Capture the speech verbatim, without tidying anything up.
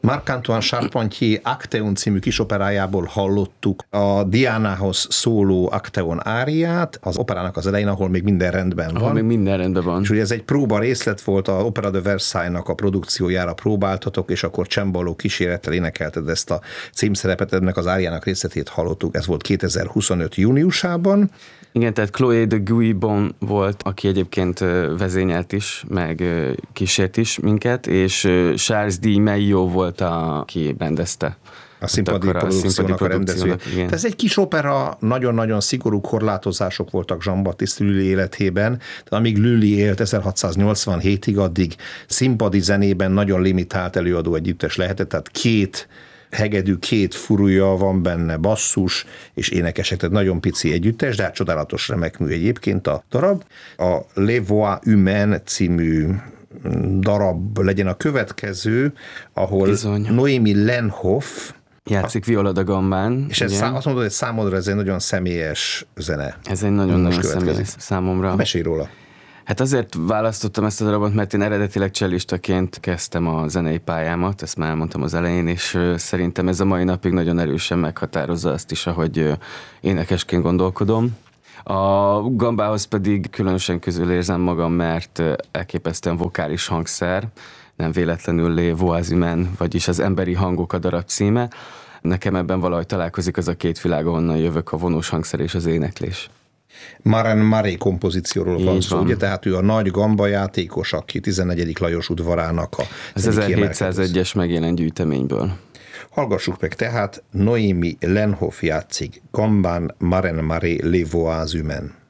Marc-Antoine Charpentier Acteon című kisoperájából hallottuk a Diánához szóló Acteon áriát, az operának az elején, ahol még minden rendben van. Ahol még minden rendben van. És ugye ez egy próba részlet volt, a Opera de Versailles-nak a produkciójára próbáltatok, és akkor csembaló kísérettel énekelted ezt a címszerepet, ennek az áriának részletét hallottuk. Ez volt kétezer-huszonöt júniusában. Igen, tehát Chloé de Guibon volt, aki egyébként vezényelt is, meg kísért is minket, és Charles D. Maillot volt, aki rendezte. A színpadi produkciónak a rendezője. Ez egy kis opera, nagyon-nagyon szigorú korlátozások voltak Jean-Baptiste Lully életében, de amíg Lully élt ezerhatszáznyolcvanhétig, addig színpadi zenében nagyon limitált előadó együttes lehetett, tehát két hegedű, két furúja van benne, basszus és énekesek, tehát nagyon pici együttes, de hát csodálatos remek mű egyébként a darab. A Les Voix Humaines című darab legyen a következő, ahol Bizony. Noémie Lenhoff játszik viola da gambán. És ez szá- azt mondod, hogy számodra ez egy nagyon személyes zene. Ez egy nagyon-nagyon személyes számomra. Mesélj róla. Hát azért választottam ezt a darabot, mert én eredetileg cellistaként kezdtem a zenei pályámat, ezt már elmondtam az elején, és szerintem ez a mai napig nagyon erősen meghatározza azt is, ahogy énekesként gondolkodom. A gambához pedig különösen közül érzem magam, mert elképesztően vokális hangszer, nem véletlenül Les Voix Humaines, vagyis az emberi hangok a darab címe. Nekem ebben valahogy találkozik az a két világ, ahonnan jövök, a vonós hangszer és az éneklés. Maren Maré kompozícióról van szó, ugye, tehát ő a nagy gamba játékos, aki tizennegyedik Lajos udvarának a az ezerhétszázegyes megjelent gyűjteményből. Hallgassuk meg tehát, Noémie Lenhoff játszik gambán Maren Maré Les Voix Humaines.